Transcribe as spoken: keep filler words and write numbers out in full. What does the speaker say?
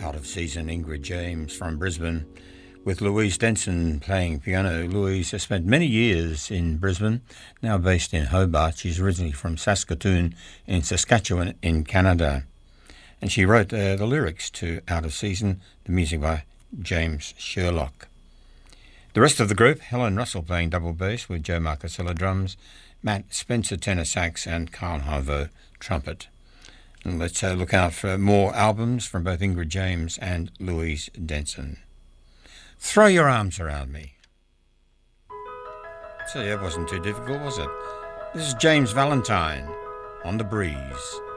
Out of season Ingrid James from Brisbane with Louise Denson playing piano. Louise has spent many years in Brisbane, now based in Hobart. She's originally from Saskatoon in Saskatchewan in Canada. And she wrote uh, the lyrics to Out of Season, the music by James Sherlock. The rest of the group, Helen Russell playing double bass with Joe Marcasella drums, Matt Spencer tenor sax and Carl Harvo trumpet. And let's uh, look out for more albums from both Ingrid James and Louise Denson. Throw Your Arms Around Me. So that wasn't too difficult, was it? This is James Valentine on The Breeze.